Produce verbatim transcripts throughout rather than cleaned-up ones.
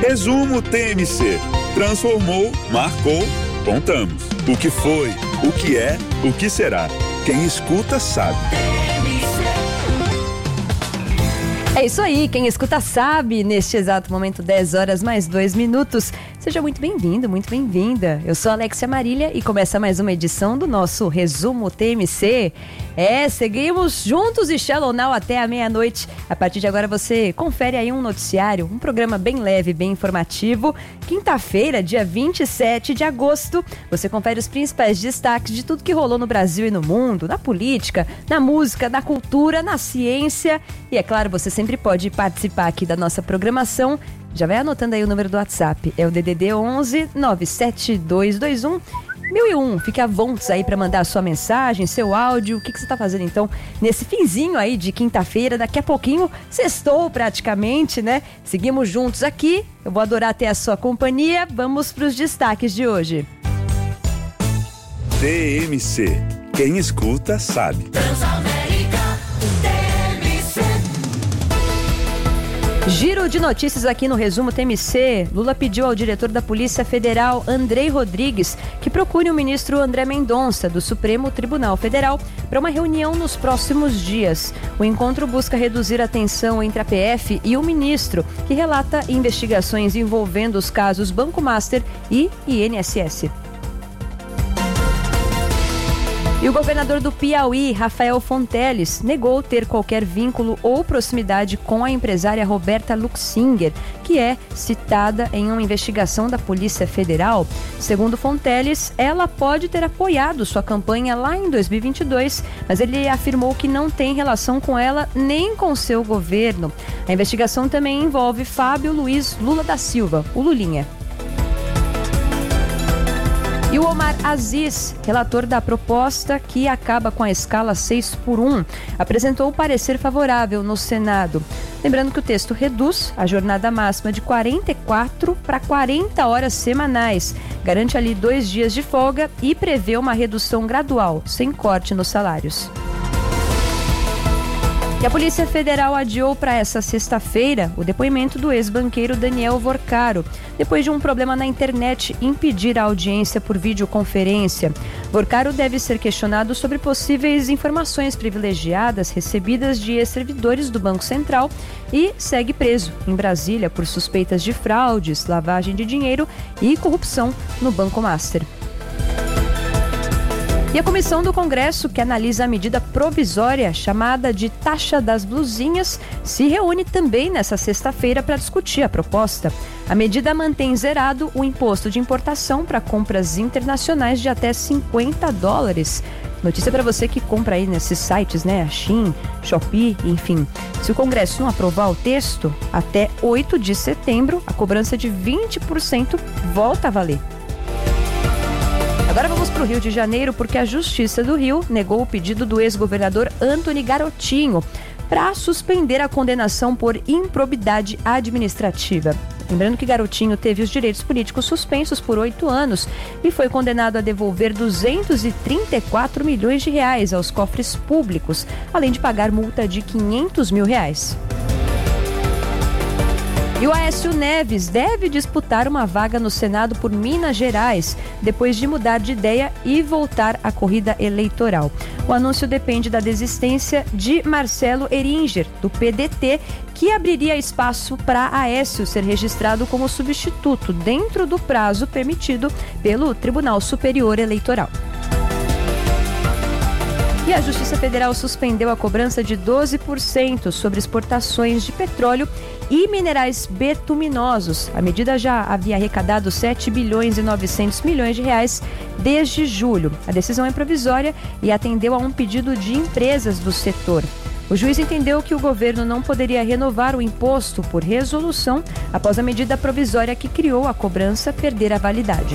Resumo T M C. Transformou, marcou, contamos. O que foi, o que é, o que será. Quem escuta sabe. É isso aí, quem escuta sabe, neste exato momento, dez horas mais dois minutos. Seja muito bem-vindo, muito bem-vinda. Eu sou Alexia Marília e começa mais uma edição do nosso Resumo T M C. É, seguimos juntos e Shallow Now até a meia-noite. A partir de agora você confere aí um noticiário, um programa bem leve, bem informativo. Quinta-feira, dia vinte e sete de agosto, você confere os principais destaques de tudo que rolou no Brasil e no mundo, na política, na música, na cultura, na ciência. E é claro, você sempre pode participar aqui da nossa programação. Já vai anotando aí o número do WhatsApp. É o D D D onze nove sete dois dois um mil e um. Fique à vontade aí para mandar a sua mensagem, seu áudio. O que, que você está fazendo então nesse finzinho aí de quinta-feira? Daqui a pouquinho, sextou praticamente, né? Seguimos juntos aqui. Eu vou adorar ter a sua companhia. Vamos para os destaques de hoje. T M C. Quem escuta sabe. Giro de notícias aqui no Resumo T M C. Lula pediu ao diretor da Polícia Federal, Andrei Rodrigues, que procure o ministro André Mendonça, do Supremo Tribunal Federal, para uma reunião nos próximos dias. O encontro busca reduzir a tensão entre a P F e o ministro, que relata investigações envolvendo os casos Banco Master e I N S S. E o governador do Piauí, Rafael Fonteles, negou ter qualquer vínculo ou proximidade com a empresária Roberta Luxinger, que é citada em uma investigação da Polícia Federal. Segundo Fonteles, ela pode ter apoiado sua campanha lá em dois mil e vinte e dois, mas ele afirmou que não tem relação com ela nem com seu governo. A investigação também envolve Fábio Luiz Lula da Silva, o Lulinha. E o Omar Aziz, relator da proposta que acaba com a escala seis por um, apresentou o parecer favorável no Senado. Lembrando que o texto reduz a jornada máxima de quarenta e quatro para quarenta horas semanais, garante ali dois dias de folga e prevê uma redução gradual, sem corte nos salários. E a Polícia Federal adiou para essa sexta-feira o depoimento do ex-banqueiro Daniel Vorcaro, depois de um problema na internet impedir a audiência por videoconferência. Vorcaro deve ser questionado sobre possíveis informações privilegiadas recebidas de ex-servidores do Banco Central e segue preso em Brasília por suspeitas de fraudes, lavagem de dinheiro e corrupção no Banco Master. E a comissão do Congresso, que analisa a medida provisória chamada de taxa das blusinhas, se reúne também nesta sexta-feira para discutir a proposta. A medida mantém zerado o imposto de importação para compras internacionais de até cinquenta dólares. Notícia para você que compra aí nesses sites, né? A Shein, Shopee, enfim. Se o Congresso não aprovar o texto, até oito de setembro, a cobrança de vinte por cento volta a valer. Agora vamos para o Rio de Janeiro, porque a Justiça do Rio negou o pedido do ex-governador Antony Garotinho para suspender a condenação por improbidade administrativa. Lembrando que Garotinho teve os direitos políticos suspensos por oito anos e foi condenado a devolver duzentos e trinta e quatro milhões de reais aos cofres públicos, além de pagar multa de quinhentos mil reais. E o Aécio Neves deve disputar uma vaga no Senado por Minas Gerais, depois de mudar de ideia e voltar à corrida eleitoral. O anúncio depende da desistência de Marcelo Eringer, do P D T, que abriria espaço para Aécio ser registrado como substituto dentro do prazo permitido pelo Tribunal Superior Eleitoral. E a Justiça Federal suspendeu a cobrança de doze por cento sobre exportações de petróleo e minerais betuminosos. A medida já havia arrecadado sete bilhões e novecentos milhões de reais desde julho. A decisão é provisória e atendeu a um pedido de empresas do setor. O juiz entendeu que o governo não poderia renovar o imposto por resolução após a medida provisória que criou a cobrança perder a validade.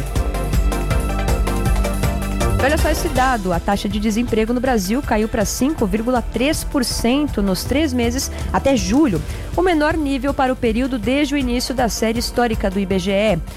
Olha só esse dado, a taxa de desemprego no Brasil caiu para cinco vírgula três por cento nos três meses até julho, o menor nível para o período desde o início da série histórica do I B G E.